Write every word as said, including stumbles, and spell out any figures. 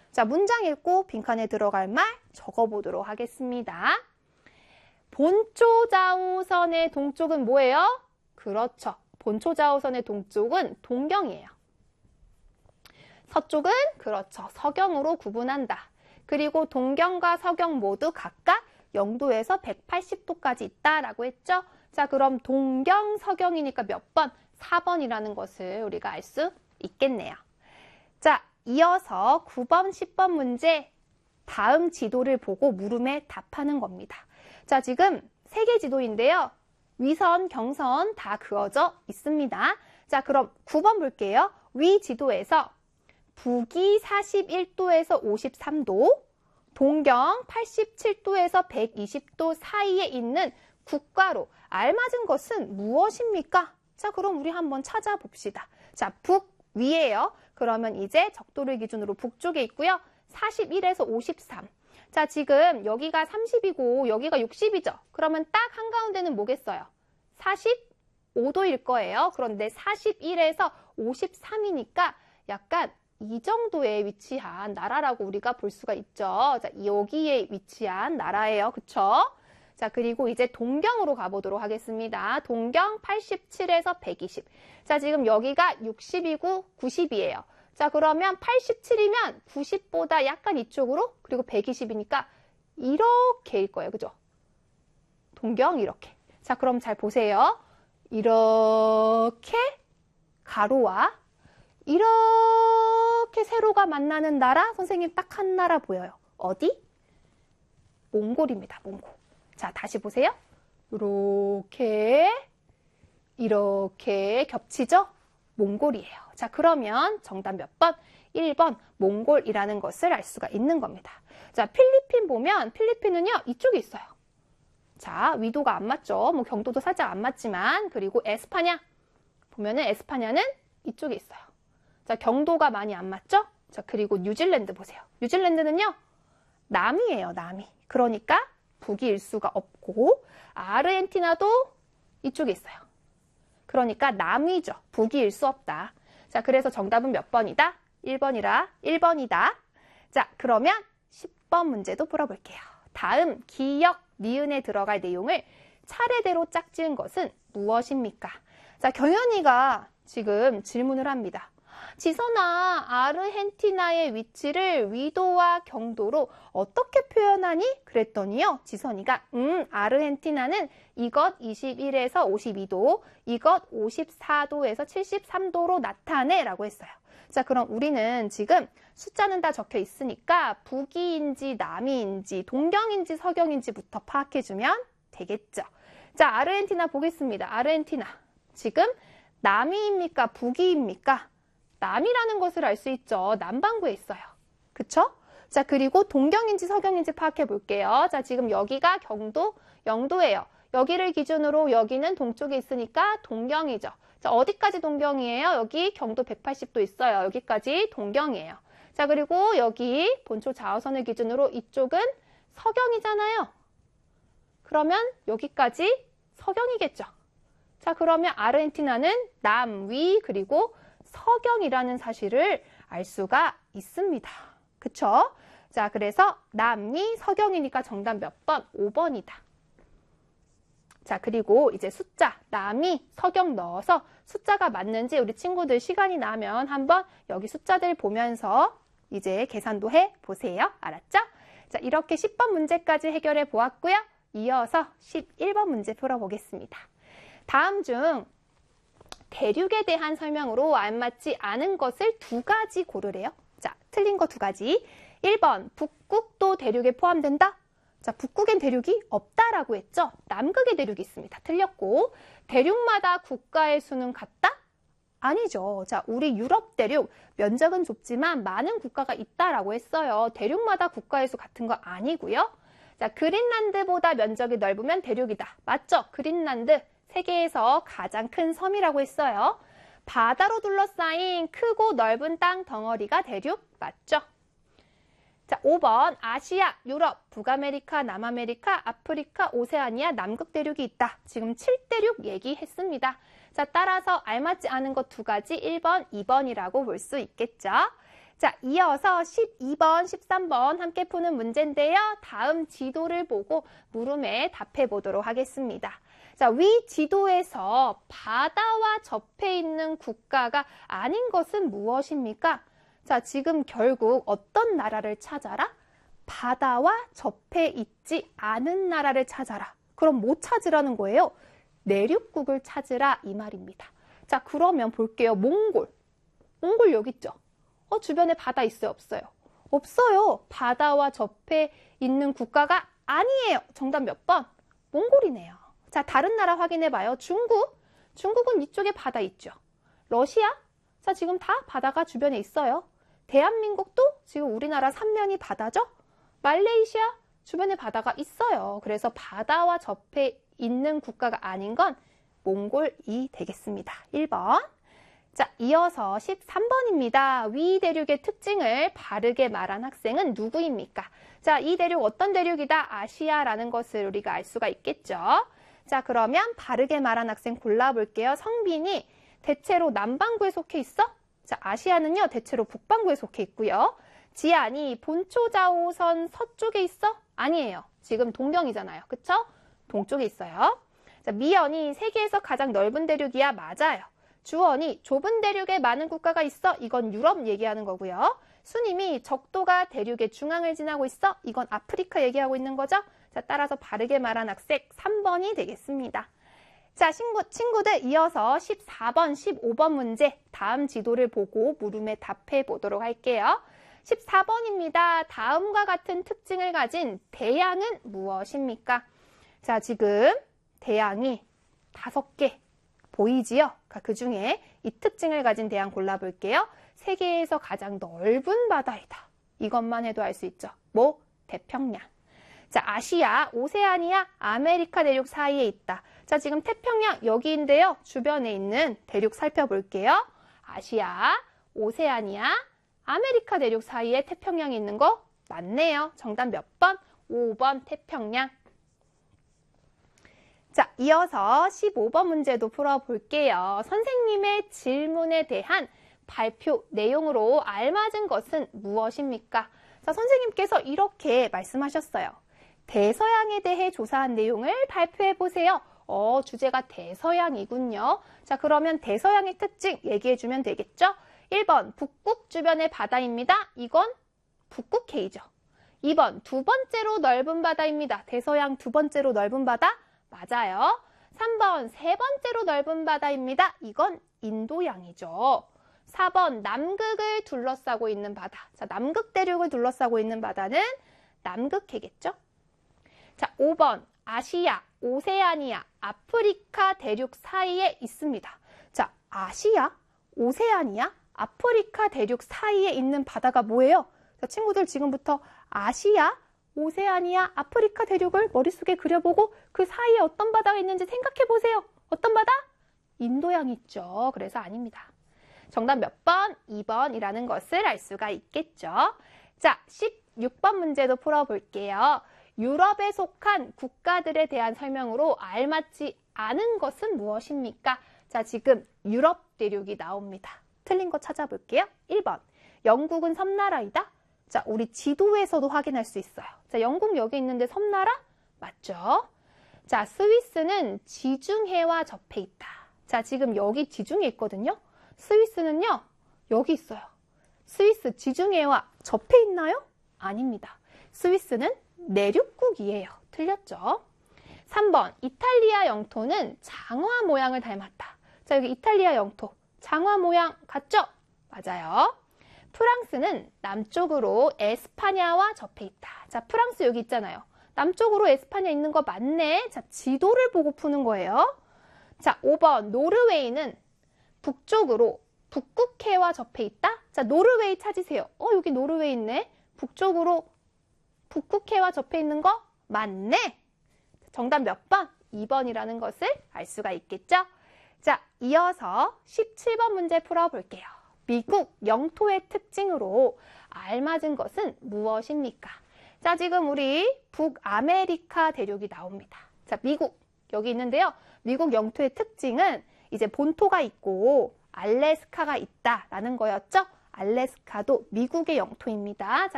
자, 문장 읽고 빈칸에 들어갈 말 적어보도록 하겠습니다. 본초 좌우선의 동쪽은 뭐예요? 그렇죠. 본초 좌우선의 동쪽은 동경이에요. 서쪽은 그렇죠. 서경으로 구분한다. 그리고 동경과 서경 모두 각각 영도에서 백팔십 도까지 있다라고 했죠. 자, 그럼 동경, 서경이니까 몇 번? 사 번이라는 것을 우리가 알 수 있겠네요. 자, 이어서 구 번, 십 번 문제 다음 지도를 보고 물음에 답하는 겁니다. 자, 지금 세계 지도인데요. 위선, 경선 다 그어져 있습니다. 자, 그럼 구 번 볼게요. 위 지도에서 북위 사십일 도에서 오십삼 도, 동경 팔십칠 도에서 백이십 도 사이에 있는 국가로 알맞은 것은 무엇입니까? 자, 그럼 우리 한번 찾아봅시다. 자, 북위예요. 그러면 이제 적도를 기준으로 북쪽에 있고요. 사십일에서 오십삼. 자, 지금 여기가 삼십이고 여기가 육십이죠. 그러면 딱 한가운데는 뭐겠어요? 사십오 도일 거예요. 그런데 사십일에서 오십삼이니까 약간 이 정도에 위치한 나라라고 우리가 볼 수가 있죠. 자, 여기에 위치한 나라예요. 그쵸? 자, 그리고 이제 동경으로 가보도록 하겠습니다. 동경 팔십칠에서 백이십. 자, 지금 여기가 육십이고 구십이에요. 자, 그러면 팔십칠이면 구십보다 약간 이쪽으로, 그리고 백이십이니까 이렇게일 거예요. 그죠? 동경 이렇게. 자, 그럼 잘 보세요. 이렇게 가로와 이렇게 세로가 만나는 나라, 선생님 딱 한 나라 보여요. 어디? 몽골입니다. 몽골. 자, 다시 보세요. 이렇게 이렇게 겹치죠? 몽골이에요. 자, 그러면 정답 몇 번? 일 번 몽골이라는 것을 알 수가 있는 겁니다. 자, 필리핀 보면 필리핀은요, 이쪽에 있어요. 자, 위도가 안 맞죠? 뭐 경도도 살짝 안 맞지만, 그리고 에스파냐 보면은 에스파냐는 이쪽에 있어요. 자, 경도가 많이 안 맞죠? 자, 그리고 뉴질랜드 보세요. 뉴질랜드는요, 남이에요, 남이. 그러니까 북이일 수가 없고, 아르헨티나도 이쪽에 있어요. 그러니까 남이죠. 북이일 수 없다. 자, 그래서 정답은 몇 번이다? 일 번이라 일 번이다. 자, 그러면 십 번 문제도 풀어볼게요. 다음 기역, 니은에 들어갈 내용을 차례대로 짝지은 것은 무엇입니까? 자, 경연이가 지금 질문을 합니다. 지선아, 아르헨티나의 위치를 위도와 경도로 어떻게 표현하니? 그랬더니요, 지선이가 음, 아르헨티나는 이것 이십일에서 오십이 도, 이것 오십사 도에서 칠십삼 도로 나타내 라고 했어요. 자, 그럼 우리는 지금 숫자는 다 적혀 있으니까 북위인지 남위인지 동경인지 서경인지부터 파악해주면 되겠죠. 자, 아르헨티나 보겠습니다. 아르헨티나. 지금 남위입니까? 북위입니까? 남이라는 것을 알 수 있죠. 남반구에 있어요. 그쵸? 자, 그리고 동경인지 서경인지 파악해 볼게요. 자, 지금 여기가 경도, 영도예요. 여기를 기준으로 여기는 동쪽에 있으니까 동경이죠. 자, 어디까지 동경이에요? 여기 경도 백팔십 도 있어요. 여기까지 동경이에요. 자, 그리고 여기 본초 좌우선을 기준으로 이쪽은 서경이잖아요. 그러면 여기까지 서경이겠죠. 자, 그러면 아르헨티나는 남위 그리고 서경이라는 사실을 알 수가 있습니다. 그쵸? 자, 그래서 남위 서경이니까 정답 몇 번? 오 번이다. 자, 그리고 이제 숫자, 남위, 서경 넣어서 숫자가 맞는지 우리 친구들 시간이 나면 한번 여기 숫자들 보면서 이제 계산도 해보세요. 알았죠? 자, 이렇게 십 번 문제까지 해결해 보았고요. 이어서 십일 번 문제 풀어보겠습니다. 다음 중 대륙에 대한 설명으로 알맞지 않은 것을 두 가지 고르래요. 자, 틀린 거 두 가지. 일 번, 북극도 대륙에 포함된다? 자, 북극엔 대륙이 없다라고 했죠? 남극에 대륙이 있습니다. 틀렸고, 대륙마다 국가의 수는 같다? 아니죠. 자, 우리 유럽 대륙 면적은 좁지만 많은 국가가 있다라고 했어요. 대륙마다 국가의 수 같은 거 아니고요. 자, 그린란드보다 면적이 넓으면 대륙이다. 맞죠? 그린란드. 세계에서 가장 큰 섬이라고 했어요. 바다로 둘러싸인 크고 넓은 땅 덩어리가 대륙 맞죠? 자, 오 번 아시아, 유럽, 북아메리카, 남아메리카, 아프리카, 오세아니아, 남극 대륙이 있다. 지금 칠 대륙 얘기했습니다. 자, 따라서 알맞지 않은 것 두 가지 일 번, 이 번이라고 볼 수 있겠죠? 자, 이어서 십이 번, 십삼 번 함께 푸는 문제인데요. 다음 지도를 보고 물음에 답해 보도록 하겠습니다. 자, 위 지도에서 바다와 접해 있는 국가가 아닌 것은 무엇입니까? 자, 지금 결국 어떤 나라를 찾아라? 바다와 접해 있지 않은 나라를 찾아라. 그럼 뭐 찾으라는 거예요? 내륙국을 찾으라 이 말입니다. 자, 그러면 볼게요. 몽골. 몽골 여기 있죠? 어, 주변에 바다 있어요? 없어요? 없어요. 바다와 접해 있는 국가가 아니에요. 정답 몇 번? 몽골이네요. 자, 다른 나라 확인해 봐요. 중국. 중국은 이쪽에 바다 있죠. 러시아. 자, 지금 다 바다가 주변에 있어요. 대한민국도 지금 우리나라 삼면이 바다죠? 말레이시아 주변에 바다가 있어요. 그래서 바다와 접해 있는 국가가 아닌 건 몽골이 되겠습니다. 일 번. 자, 이어서 십삼 번입니다. 위 대륙의 특징을 바르게 말한 학생은 누구입니까? 자, 이 대륙 어떤 대륙이다? 아시아라는 것을 우리가 알 수가 있겠죠. 자, 그러면 바르게 말한 학생 골라볼게요. 성빈이 대체로 남반구에 속해 있어? 자, 아시아는요, 대체로 북반구에 속해 있고요. 지안이 본초자오선 서쪽에 있어? 아니에요. 지금 동경이잖아요. 그쵸? 동쪽에 있어요. 자, 미연이 세계에서 가장 넓은 대륙이야? 맞아요. 주원이 좁은 대륙에 많은 국가가 있어? 이건 유럽 얘기하는 거고요. 수님이 적도가 대륙의 중앙을 지나고 있어? 이건 아프리카 얘기하고 있는 거죠? 자, 따라서 바르게 말한 학생 삼 번이 되겠습니다. 자, 친구, 친구들 이어서 십사 번, 십오 번 문제 다음 지도를 보고 물음에 답해 보도록 할게요. 십사 번입니다. 다음과 같은 특징을 가진 대양은 무엇입니까? 자, 지금 대양이 다섯 개 보이지요? 그 중에 이 특징을 가진 대양 골라볼게요. 세계에서 가장 넓은 바다이다. 이것만 해도 알 수 있죠. 뭐? 태평양. 자, 아시아, 오세아니아, 아메리카 대륙 사이에 있다. 자, 지금 태평양 여기인데요. 주변에 있는 대륙 살펴볼게요. 아시아, 오세아니아, 아메리카 대륙 사이에 태평양이 있는 거 맞네요. 정답 몇 번? 오 번 태평양. 자, 이어서 십오 번 문제도 풀어볼게요. 선생님의 질문에 대한 발표 내용으로 알맞은 것은 무엇입니까? 자, 선생님께서 이렇게 말씀하셨어요. 대서양에 대해 조사한 내용을 발표해보세요. 어, 주제가 대서양이군요. 자, 그러면 대서양의 특징 얘기해주면 되겠죠? 일 번, 북극 주변의 바다입니다. 이건 북극해이죠. 이 번, 두 번째로 넓은 바다입니다. 대서양 두 번째로 넓은 바다? 맞아요. 삼 번, 세 번째로 넓은 바다입니다. 이건 인도양이죠. 사 번, 남극을 둘러싸고 있는 바다. 자, 남극 대륙을 둘러싸고 있는 바다는 남극해겠죠? 자, 오 번, 아시아, 오세아니아, 아프리카 대륙 사이에 있습니다. 자, 아시아, 오세아니아, 아프리카 대륙 사이에 있는 바다가 뭐예요? 자, 친구들 지금부터 아시아, 오세아니아, 아프리카 대륙을 머릿속에 그려보고 그 사이에 어떤 바다가 있는지 생각해 보세요. 어떤 바다? 인도양이 있죠. 그래서 아닙니다. 정답 몇 번? 이 번이라는 것을 알 수가 있겠죠. 자, 십육 번 문제도 풀어볼게요. 유럽에 속한 국가들에 대한 설명으로 알맞지 않은 것은 무엇입니까? 자, 지금 유럽 대륙이 나옵니다. 틀린 거 찾아볼게요. 일 번, 영국은 섬나라이다. 자, 우리 지도에서도 확인할 수 있어요. 자, 영국 여기 있는데 섬나라? 맞죠? 자, 스위스는 지중해와 접해 있다. 자, 지금 여기 지중해 있거든요. 스위스는요, 여기 있어요. 스위스 지중해와 접해 있나요? 아닙니다. 스위스는 내륙국이에요. 틀렸죠? 삼 번, 이탈리아 영토는 장화 모양을 닮았다. 자, 여기 이탈리아 영토. 장화 모양 같죠? 맞아요. 프랑스는 남쪽으로 에스파냐와 접해 있다. 자, 프랑스 여기 있잖아요. 남쪽으로 에스파냐 있는 거 맞네. 자, 지도를 보고 푸는 거예요. 자, 오 번, 노르웨이는 북쪽으로 북극해와 접해 있다. 자, 노르웨이 찾으세요. 어, 여기 노르웨이 있네. 북쪽으로 북극해와 접해 있는 거 맞네. 정답 몇 번? 이 번이라는 것을 알 수가 있겠죠? 자, 이어서 십칠 번 문제 풀어볼게요. 미국 영토의 특징으로 알맞은 것은 무엇입니까? 자, 지금 우리 북아메리카 대륙이 나옵니다. 자, 미국 여기 있는데요. 미국 영토의 특징은 이제 본토가 있고 알래스카가 있다라는 거였죠? 알래스카도 미국의 영토입니다. 자,